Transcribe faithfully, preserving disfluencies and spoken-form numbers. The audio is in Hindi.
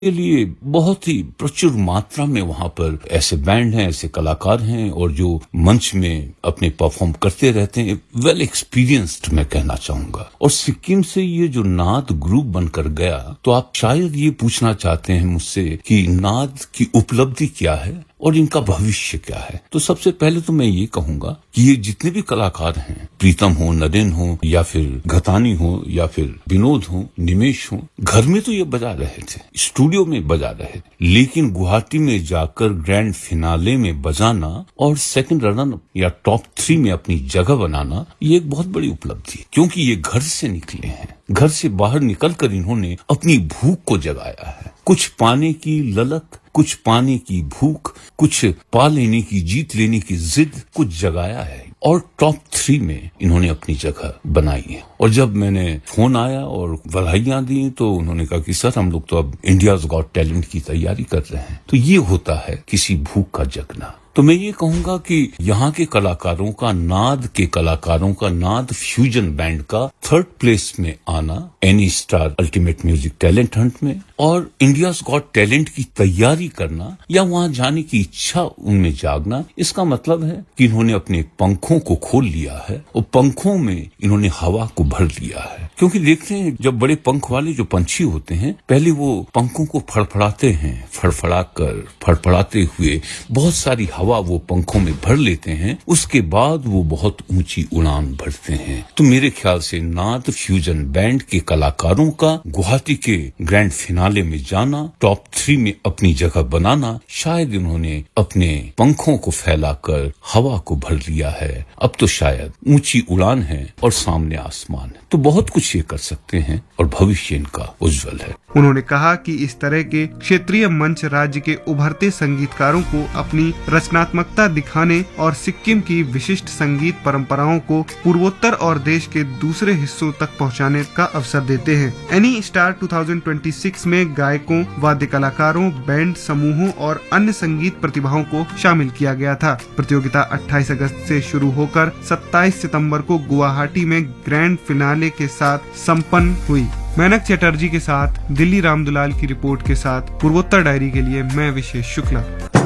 के लिए बहुत ही प्रचुर मात्रा में वहां पर ऐसे बैंड हैं, ऐसे कलाकार हैं और जो मंच में अपने परफॉर्म करते रहते हैं, वेल एक्सपीरियंस्ड मैं कहना चाहूंगा। और सिक्किम से ये जो नाद ग्रुप बनकर गया, तो आप शायद ये पूछना चाहते हैं मुझसे कि नाद की उपलब्धि क्या है और इनका भविष्य क्या है। तो सबसे पहले तो मैं ये कहूंगा कि ये जितने भी कलाकार हैं, प्रीतम हो, नरेन हो, या फिर घतानी हो, या फिर विनोद हो, निमेश हो, घर में तो ये बजा रहे थे, स्टूडियो में बजा रहे थे, लेकिन गुवाहाटी में जाकर ग्रैंड फिनाले में बजाना और सेकंड रनर या टॉप थ्री में अपनी जगह बनाना, ये एक बहुत बड़ी उपलब्धि है, क्योंकि ये घर से निकले हैं। घर से बाहर निकलकर इन्होंने अपनी भूख को जगाया है। कुछ पाने की ललक, कुछ पाने की भूख, कुछ पा लेने की, जीत लेने की जिद कुछ जगाया है और टॉप थ्री में इन्होंने अपनी जगह बनाई है। और जब मैंने फोन आया और बधाइयां दी तो उन्होंने कहा कि सर हम लोग तो अब इंडियाज गॉट टैलेंट की तैयारी कर रहे हैं। तो ये होता है किसी भूख का जगना। तो मैं ये कहूंगा कि यहाँ के कलाकारों का, नाद के कलाकारों का, नाद फ्यूजन बैंड का थर्ड प्लेस में आना any star ultimate music talent Hunt में, और इंडियाज गॉट टैलेंट की तैयारी करना या वहां जाने की इच्छा उनमें जागना, इसका मतलब है कि इन्होंने अपने पंखों को खोल लिया है और पंखों में इन्होंने हवा को भर लिया है। क्योंकि देखते हैं जब बड़े पंख वाले जो पंछी होते हैं, पहले वो पंखों को फड़फड़ाते हैं, फड़फड़ा कर फड़फड़ाते हुए बहुत सारी हवा वो पंखों में भर लेते हैं, उसके बाद वो बहुत ऊंची उड़ान भरते हैं। तो मेरे ख्याल से नाद फ्यूजन बैंड के कलाकारों का गुवाहाटी के ग्रैंड फिनाले में जाना, टॉप थ्री में अपनी जगह बनाना, शायद इन्होंने अपने पंखों को फैलाकर हवा को भर लिया है। अब तो शायद ऊंची उड़ान है और सामने आसमान है। तो बहुत कुछ ये कर सकते हैं और भविष्य इनका उज्जवल है। उन्होंने कहा कि इस तरह के क्षेत्रीय मंच राज्य के उभरते संगीतकारों को अपनी रचनात्मकता दिखाने और सिक्किम की विशिष्ट संगीत परंपराओं को पूर्वोत्तर और देश के दूसरे हिस्सों तक पहुंचाने का अवसर देते हैं। एनी स्टार दो हज़ार छब्बीस में गायकों, वाद्य कलाकारों, बैंड समूहों और अन्य संगीत प्रतिभाओं को शामिल किया गया था। प्रतियोगिता अट्ठाईस अगस्त से शुरू होकर सत्ताईस सितंबर को गुवाहाटी में ग्रैंड फिनाले के साथ संपन्न हुई। मेनक चटर्जी के साथ दिल्ली रामदुलाल की रिपोर्ट के साथ पूर्वोत्तर डायरी के लिए मैं विशेष शुक्ला।